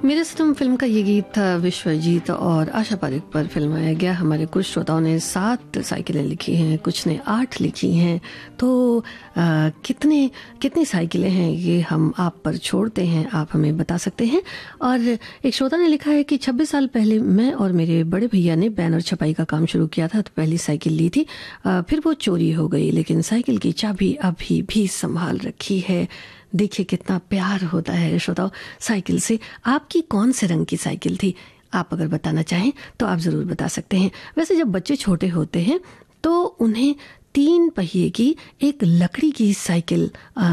मेरे सनम फिल्म का ये गीत था विश्वजीत और आशा पारेख पर फिल्माया गया। हमारे कुछ श्रोताओं ने 7 साइकिलें लिखी हैं, कुछ ने 8 लिखी हैं। तो कितनी साइकिलें हैं ये हम आप पर छोड़ते हैं, आप हमें बता सकते हैं। और एक श्रोता ने लिखा है कि 26 साल पहले मैं और मेरे बड़े भैया ने बैनर छपाई का काम शुरू किया था, तो पहली साइकिल ली थी, फिर वो चोरी हो गई, लेकिन साइकिल की चाबी अभी भी संभाल रखी है। देखिए कितना प्यार होता है श्रोताओ साइकिल से। आपकी कौन से रंग की साइकिल थी? आप अगर बताना चाहें तो आप ज़रूर बता सकते हैं। वैसे जब बच्चे छोटे होते हैं तो उन्हें 3 पहिए की एक लकड़ी की साइकिल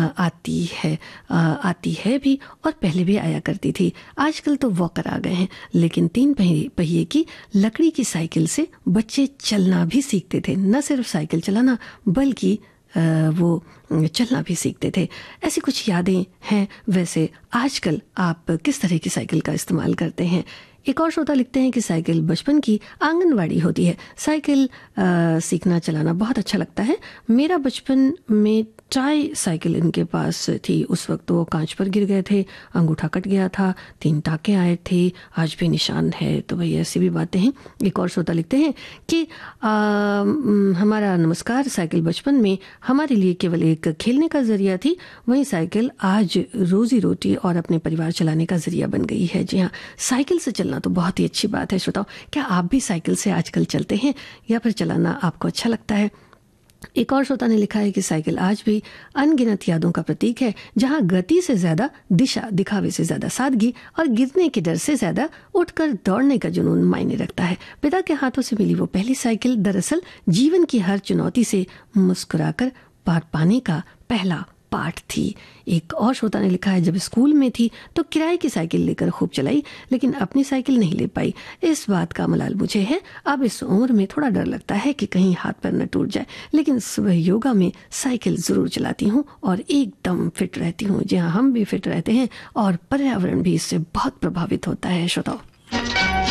आती है भी, और पहले भी आया करती थी। आजकल तो वॉकर आ गए हैं, लेकिन 3 पहिए की लकड़ी की साइकिल से बच्चे चलना भी सीखते थे। न सिर्फ साइकिल चलाना बल्कि वो चलना भी सीखते थे। ऐसी कुछ यादें हैं। वैसे आजकल आप किस तरह की साइकिल का इस्तेमाल करते हैं? एक और श्रोता लिखते हैं कि साइकिल बचपन की आंगनवाड़ी होती है। साइकिल सीखना चलाना बहुत अच्छा लगता है। मेरा बचपन में ट्राई साइकिल इनके पास थी। उस वक्त वो कांच पर गिर गए थे, अंगूठा कट गया था, 3 टाँके आए थे, आज भी निशान है। तो भाई ऐसी भी बातें हैं। एक और श्रोता लिखते हैं कि हमारा नमस्कार, साइकिल बचपन में हमारे लिए केवल एक खेलने का जरिया थी, वहीं साइकिल आज रोजी रोटी और अपने परिवार चलाने का जरिया बन गई है। जी हाँ, साइकिल से चलना तो बहुत ही अच्छी बात है। श्रोताओ, क्या आप भी साइकिल से आजकल चलते हैं या फिर चलाना आपको अच्छा लगता है? एक और श्रोता ने लिखा है कि साइकिल आज भी अनगिनत यादों का प्रतीक है, जहां गति से ज्यादा दिशा, दिखावे से ज्यादा सादगी और गिरने के डर से ज्यादा उठकर दौड़ने का जुनून मायने रखता है। पिता के हाथों से मिली वो पहली साइकिल दरअसल जीवन की हर चुनौती से मुस्कुराकर पार पाने का पहला पाठ थी। एक और श्रोता ने लिखा है, जब स्कूल में थी तो किराए की साइकिल लेकर खूब चलाई, लेकिन अपनी साइकिल नहीं ले पाई। इस बात का मलाल मुझे है। अब इस उम्र में थोड़ा डर लगता है कि कहीं हाथ पैर न टूट जाए, लेकिन सुबह योगा में साइकिल जरूर चलाती हूँ और एकदम फिट रहती हूँ। जी हाँ, हम भी फिट रहते हैं और पर्यावरण भी इससे बहुत प्रभावित होता है। श्रोताओ,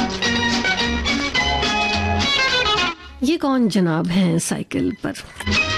ये कौन जनाब हैं साइकिल पर?